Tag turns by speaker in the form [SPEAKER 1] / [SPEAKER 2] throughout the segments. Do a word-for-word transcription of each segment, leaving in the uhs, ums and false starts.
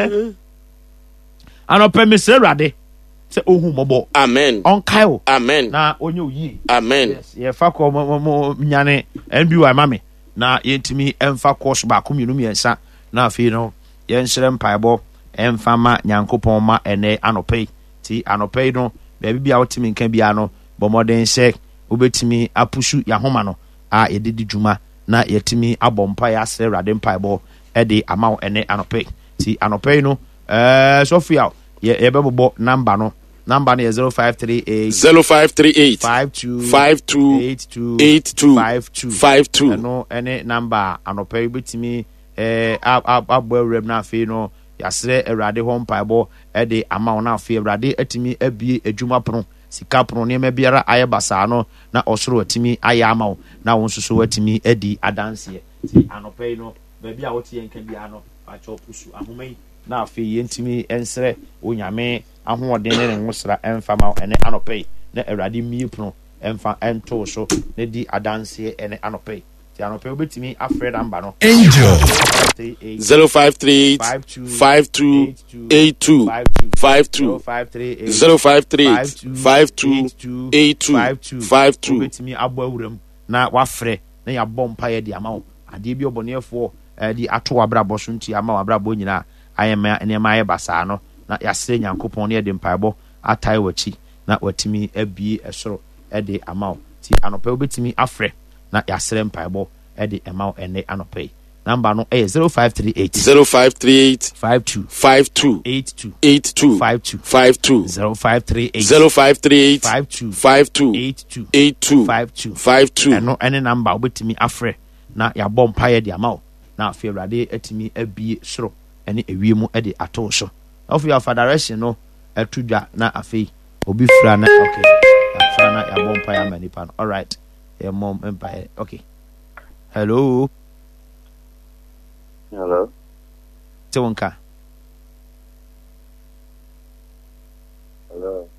[SPEAKER 1] Anope Mister Rade. Say ohu mobo.
[SPEAKER 2] Amen.
[SPEAKER 1] On Kyle.
[SPEAKER 2] Amen.
[SPEAKER 1] Na onyo yi.
[SPEAKER 2] Amen.
[SPEAKER 1] Yes. Ye fa ko mo mo nyane N B Y mame. Na yentimi emfa course ba ko mienu miensa. Na afi no yen hyerem paebo emfa ma Nyankopon ma ene anope. Ti anope no ba bibia wotimi nka bia no bomoden se obetimi apusu yahoma no a yedidi djuma na yetimi abompa ya se rade paebo e de amaw ene anope. Ti anope no eh Sofia ye yebebo number no number no zero five three eight
[SPEAKER 2] zero five three eight
[SPEAKER 1] five two
[SPEAKER 2] five two
[SPEAKER 1] eight two
[SPEAKER 2] eight two
[SPEAKER 1] five two
[SPEAKER 2] five two
[SPEAKER 1] no any number anope betimi eh abo rem na afi no yasre erade ho mpaebo e de amaw na afi erade atimi abie adwuma prono sika prono ne ma biara aye basa no na osoro atimi aye amaw na won soso atimi adi adanse ti anope no ba bia wote yenka bia no acho pusu ahomai na afi yentimi ensre onyame ahoɔden ne nwosra emfama ene anope na erade miepno emfa ento so ne di adanse ene anope ti anope obetimi afred amba no
[SPEAKER 3] Angel
[SPEAKER 2] zero five three eight five two eight two five two zero five three eight five two eight two five two
[SPEAKER 1] obetimi abo awuram na wafre na ya bompa ye di amawo ade bi obonefo di ato wabrabo so nti ama wabrabo nyina ayema ene ma ye basa no na yasre Nyankopon ne de mpaebo atai wachi na watimi abie esoro e de amaw ti anope obetimi afre na yasre mpaebo e de amaw ene anope number no eh zero five three eight
[SPEAKER 2] zero five three eight
[SPEAKER 1] five two
[SPEAKER 2] five two
[SPEAKER 1] eight two
[SPEAKER 2] eight two
[SPEAKER 1] five two
[SPEAKER 2] five two
[SPEAKER 1] zero five three eight
[SPEAKER 2] zero five three eight
[SPEAKER 1] five two
[SPEAKER 2] five two
[SPEAKER 1] eight two
[SPEAKER 2] eight two
[SPEAKER 1] five two
[SPEAKER 2] five two
[SPEAKER 1] eno ene number obetimi afre na ya bom paye de amaw na afi Awurade atimi abie soro ene ewiemu e de ato so of your federation no etudwa na afi obi fra na okay ya fra na ya bom paye amani pan all right your mom empire okay hello
[SPEAKER 4] hello
[SPEAKER 1] Tonka
[SPEAKER 4] hello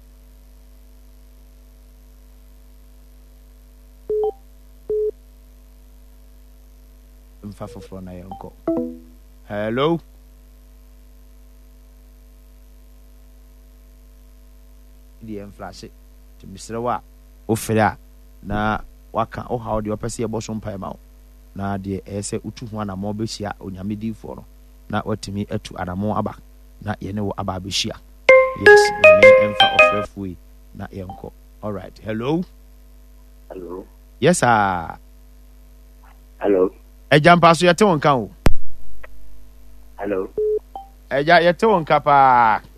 [SPEAKER 1] mfa foforo na yonko hello di enflash to misrewa ofira na waka o how de opese eboso mpa ma na de ese utu ho na mo behia onyame difo no na watimi atu adamo aba na ye ne wo aba behia yes na me emfa ofrefui na yenko all right hello
[SPEAKER 4] hello
[SPEAKER 1] yes ah
[SPEAKER 4] hello
[SPEAKER 1] ejampa so yete wonka o
[SPEAKER 4] hello
[SPEAKER 1] eja yete wonka pa